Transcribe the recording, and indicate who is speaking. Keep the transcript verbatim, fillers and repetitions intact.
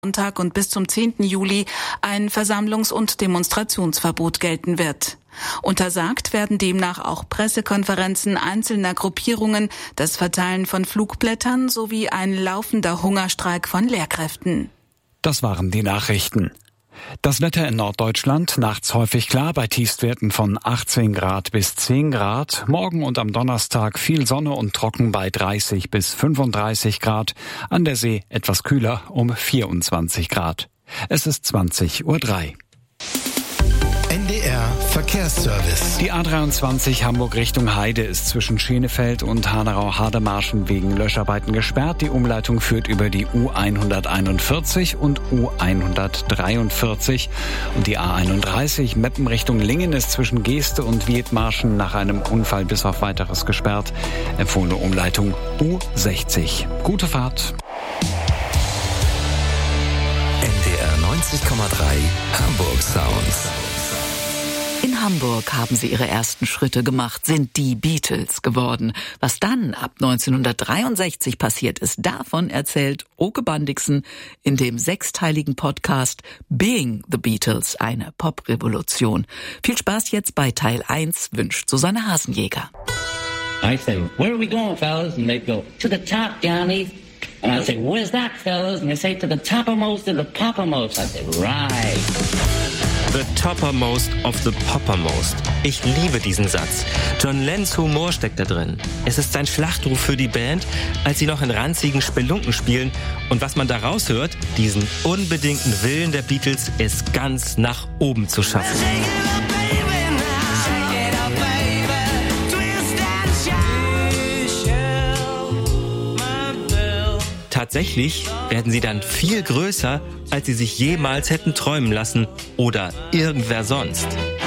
Speaker 1: Sonntag und bis zum zehnten Juli ein Versammlungs- und Demonstrationsverbot gelten wird. Untersagt werden demnach auch Pressekonferenzen einzelner Gruppierungen, das Verteilen von Flugblättern sowie ein laufender Hungerstreik von Lehrkräften.
Speaker 2: Das waren die Nachrichten. Das Wetter in Norddeutschland, nachts häufig klar bei Tiefstwerten von achtzehn Grad bis zehn Grad. Morgen und am Donnerstag viel Sonne und trocken bei dreißig bis fünfunddreißig Grad. An der See etwas kühler um vierundzwanzig Grad. Es ist zwanzig Uhr drei.
Speaker 3: N D R Verkehrsservice.
Speaker 2: Die A dreiundzwanzig Hamburg Richtung Heide ist zwischen Schenefeld und Hanau-Hademarschen wegen Löscharbeiten gesperrt. Die Umleitung führt über die U hunderteinundvierzig und U hundertdreiundvierzig. Und die A einunddreißig Meppen Richtung Lingen ist zwischen Geeste und Wiedmarschen nach einem Unfall bis auf Weiteres gesperrt. Empfohlene Umleitung U sechzig. Gute Fahrt.
Speaker 3: N D R neunzig Komma drei Hamburg Sounds.
Speaker 4: In Hamburg haben sie ihre ersten Schritte gemacht, sind die Beatles geworden. Was dann ab neunzehnhundertdreiundsechzig passiert ist, davon erzählt Oke Bandixen in dem sechsteiligen Podcast Being the Beatles, eine Poprevolution. Viel Spaß jetzt bei Teil eins, wünscht Susanne Hasenjäger.
Speaker 5: I say, where are we going, fellas? And they go, to the top, Johnny. And I say, where's that, fellas? And they say, to the toppermost of the poppermost. I say, right.
Speaker 6: The toppermost of the poppermost. Ich liebe diesen Satz. John Lennons Humor steckt da drin. Es ist sein Schlachtruf für die Band, als sie noch in ranzigen Spelunken spielen. Und was man da raushört, diesen unbedingten Willen der Beatles, es ganz nach oben zu schaffen. Tatsächlich werden sie dann viel größer, als sie sich jemals hätten träumen lassen oder irgendwer sonst.